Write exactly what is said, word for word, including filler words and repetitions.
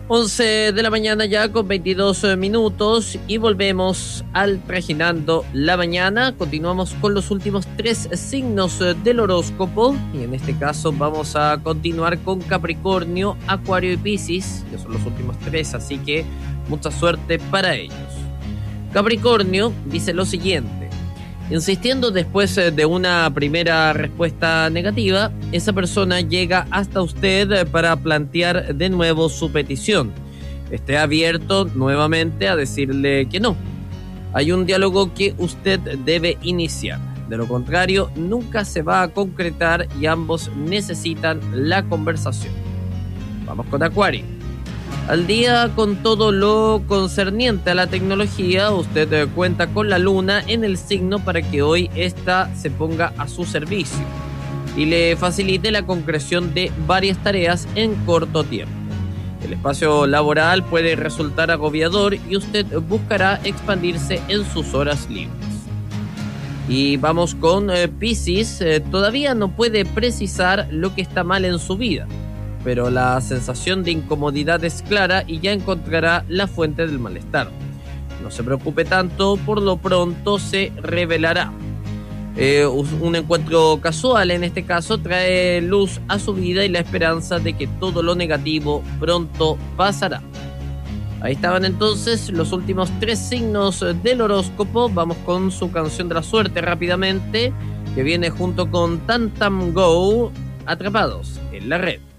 once de la mañana ya con veintidós minutos y volvemos al Trajinando la Mañana. Continuamos con los últimos tres signos del horóscopo y en este caso vamos a continuar con Capricornio, Acuario y Piscis, que son los últimos tres, así que mucha suerte para ellos. Capricornio dice lo siguiente: insistiendo después de una primera respuesta negativa, esa persona llega hasta usted para plantear de nuevo su petición. Esté abierto nuevamente a decirle que no. Hay un diálogo que usted debe iniciar. De lo contrario, nunca se va a concretar y ambos necesitan la conversación. Vamos con Acuario. Al día con todo lo concerniente a la tecnología, usted eh, cuenta con la luna en el signo para que hoy ésta se ponga a su servicio y le facilite la concreción de varias tareas en corto tiempo. El espacio laboral puede resultar agobiador y usted buscará expandirse en sus horas libres. Y vamos con eh, Piscis. Eh, todavía no puede precisar lo que está mal en su vida, pero la sensación de incomodidad es clara y ya encontrará la fuente del malestar. No se preocupe tanto, por lo pronto se revelará. Eh, un encuentro casual en este caso trae luz a su vida y la esperanza de que todo lo negativo pronto pasará. Ahí estaban entonces los últimos tres signos del horóscopo. Vamos con su canción de la suerte rápidamente, que viene junto con Tantam Go, Atrapados en la Red.